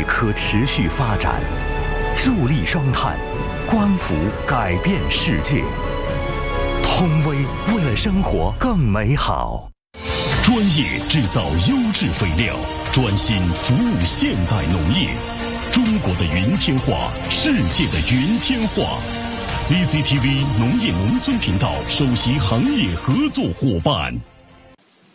可持续发展，助力双碳，光伏改变世界。通威为了生活更美好。 专业制造优质肥料，专心服务现代农业。中国的云天化，世界的云天化。CCTV 农业农村频道首席行业合作伙伴。